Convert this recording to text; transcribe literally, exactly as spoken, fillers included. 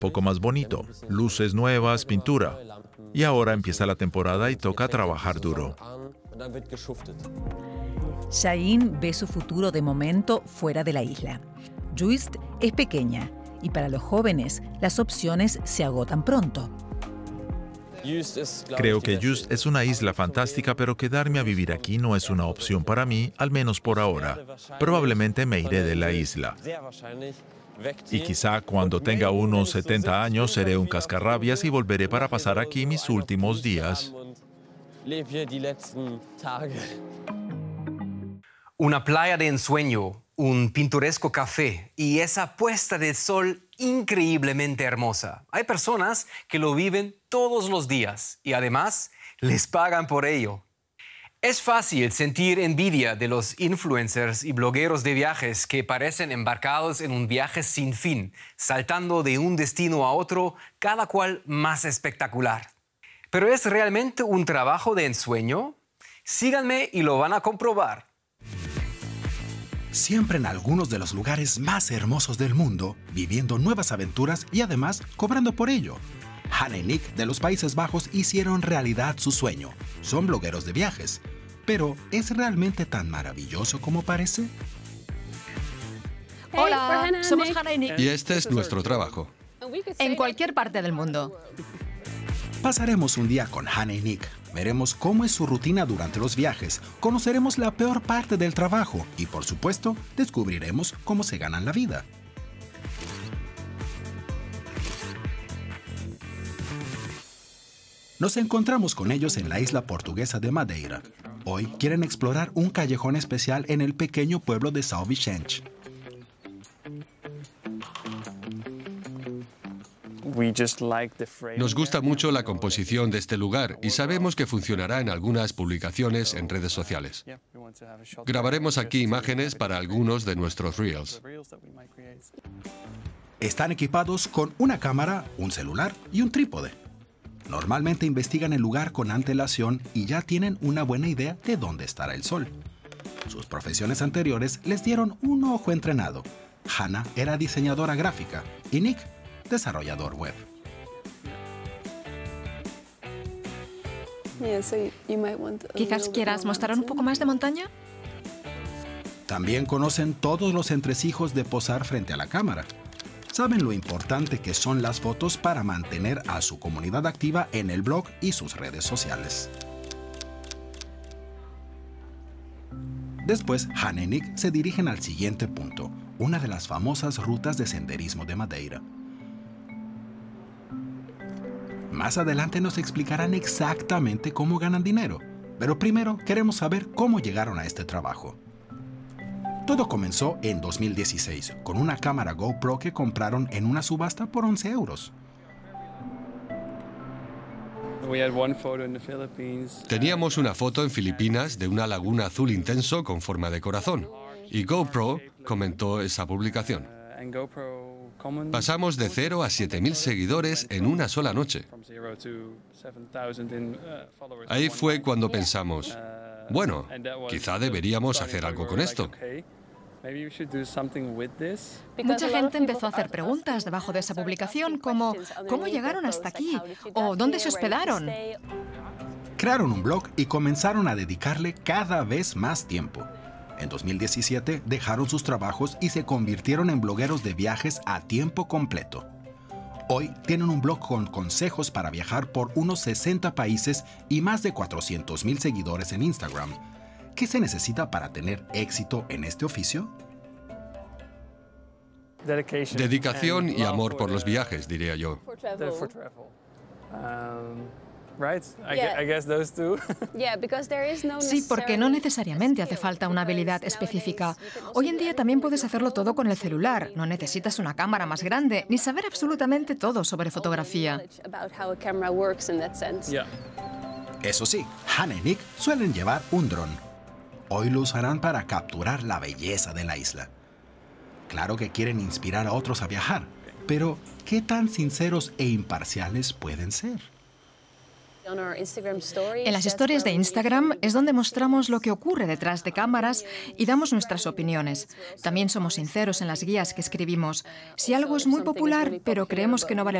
poco más bonito, luces nuevas, pintura. Y ahora empieza la temporada y toca trabajar duro. Shahin ve su futuro de momento fuera de la isla. Juist es pequeña y para los jóvenes las opciones se agotan pronto. Creo que Juist es una isla fantástica, pero quedarme a vivir aquí no es una opción para mí, al menos por ahora. Probablemente me iré de la isla. Y quizá cuando tenga unos setenta años seré un cascarrabias y volveré para pasar aquí mis últimos días. Una playa de ensueño, un pintoresco café y esa puesta de sol increíblemente hermosa. Hay personas que lo viven todos los días y además les pagan por ello. Es fácil sentir envidia de los influencers y blogueros de viajes que parecen embarcados en un viaje sin fin, saltando de un destino a otro, cada cual más espectacular. ¿Pero es realmente un trabajo de ensueño? Síganme y lo van a comprobar. Siempre en algunos de los lugares más hermosos del mundo, viviendo nuevas aventuras y además cobrando por ello. Hannah y Nick de los Países Bajos hicieron realidad su sueño. Son blogueros de viajes. Pero, ¿es realmente tan maravilloso como parece? Hola, somos Hannah y Nick. Y este es nuestro trabajo. En cualquier parte del mundo. Pasaremos un día con Hannah y Nick. Veremos cómo es su rutina durante los viajes, conoceremos la peor parte del trabajo y, por supuesto, descubriremos cómo se ganan la vida. Nos encontramos con ellos en la isla portuguesa de Madeira. Hoy quieren explorar un callejón especial en el pequeño pueblo de São Vicente. Nos gusta mucho la composición de este lugar y sabemos que funcionará en algunas publicaciones en redes sociales. Grabaremos aquí imágenes para algunos de nuestros reels. Están equipados con una cámara, un celular y un trípode. Normalmente investigan el lugar con antelación y ya tienen una buena idea de dónde estará el sol. Sus profesiones anteriores les dieron un ojo entrenado. Hannah era diseñadora gráfica y Nick, desarrollador web. Quizás quieras mostrar un poco más de montaña. También conocen todos los entresijos de posar frente a la cámara. Saben lo importante que son las fotos para mantener a su comunidad activa en el blog y sus redes sociales. Después, Hannah y Nick se dirigen al siguiente punto, una de las famosas rutas de senderismo de Madeira. Más adelante nos explicarán exactamente cómo ganan dinero, pero primero queremos saber cómo llegaron a este trabajo. Todo comenzó en dos mil dieciséis, con una cámara GoPro que compraron en una subasta por once euros. Teníamos una foto en Filipinas de una laguna azul intenso con forma de corazón, y GoPro comentó esa publicación. Pasamos de cero a siete mil seguidores en una sola noche. Ahí fue cuando pensamos, bueno, quizá deberíamos hacer algo con esto. Mucha gente empezó a hacer preguntas debajo de esa publicación como ¿cómo llegaron hasta aquí? ¿O dónde se hospedaron? Crearon un blog y comenzaron a dedicarle cada vez más tiempo. En dos mil diecisiete dejaron sus trabajos y se convirtieron en blogueros de viajes a tiempo completo. Hoy tienen un blog con consejos para viajar por unos sesenta países y más de cuatrocientos mil seguidores en Instagram. ¿Qué se necesita para tener éxito en este oficio? Dedicación y amor por los viajes, diría yo. Sí, porque no necesariamente hace falta una habilidad específica. Hoy en día también puedes hacerlo todo con el celular. No necesitas una cámara más grande ni saber absolutamente todo sobre fotografía. Eso sí, Hannah y Nick suelen llevar un dron. Hoy lo usarán para capturar la belleza de la isla. Claro que quieren inspirar a otros a viajar, pero ¿qué tan sinceros e imparciales pueden ser? En las historias de Instagram es donde mostramos lo que ocurre detrás de cámaras y damos nuestras opiniones. También somos sinceros en las guías que escribimos. Si algo es muy popular, pero creemos que no vale